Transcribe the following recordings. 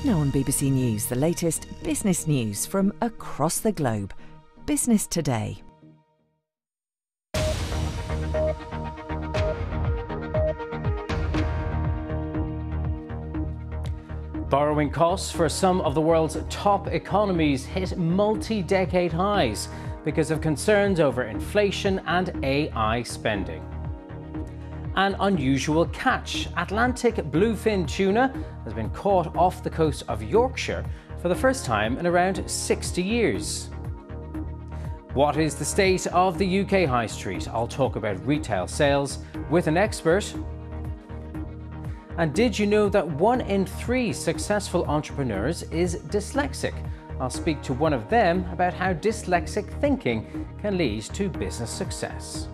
Now on BBC News, the latest business news from across the globe. Business Today. Borrowing costs for some of the world's top economies hit multi-decade highs because of concerns over inflation and AI spending. An unusual catch. Atlantic bluefin tuna has been caught off the coast of Yorkshire for the first time in around 60 years. What is the state of the UK High Street? I'll talk about retail sales with an expert. And did you know that 1 in 3 successful entrepreneurs is dyslexic? I'll speak to one of them about how dyslexic thinking can lead to business success.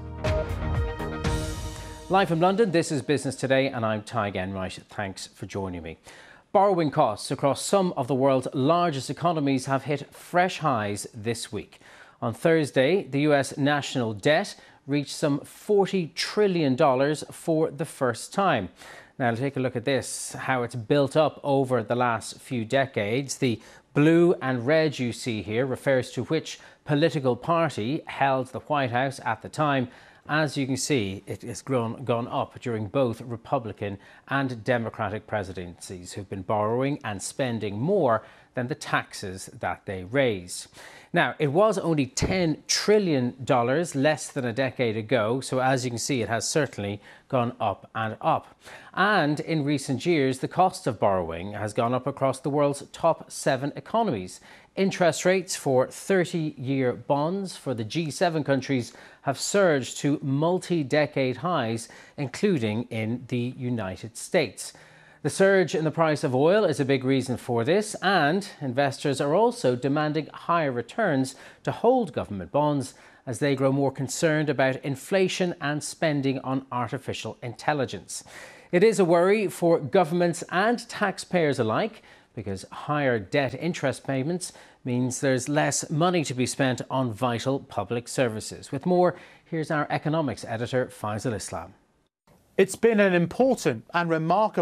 Live from London, this is Business Today and I'm Ty Enright. Thanks for joining me. Borrowing costs across some of the world's largest economies have hit fresh highs this week. On Thursday, the US national debt reached some $40 trillion for the first time. Now, take a look at this, how it's built up over the last few decades. The blue and red you see here refers to which political party held the White House at the time. As you can see, it has gone up during both Republican and Democratic presidencies who've been borrowing and spending more than the taxes that they raise. Now, it was only $10 trillion less than a decade ago, so as you can see, it has certainly gone up and up. And in recent years, the cost of borrowing has gone up across the world's top 7 economies. Interest rates for 30-year bonds for the G7 countries have surged to multi-decade highs, including in the United States. The surge in the price of oil is a big reason for this, and investors are also demanding higher returns to hold government bonds as they grow more concerned about inflation and spending on artificial intelligence. It is a worry for governments and taxpayers alike, because higher debt interest payments means there's less money to be spent on vital public services. With more, here's our economics editor, Faisal Islam. It's been an important and remarkable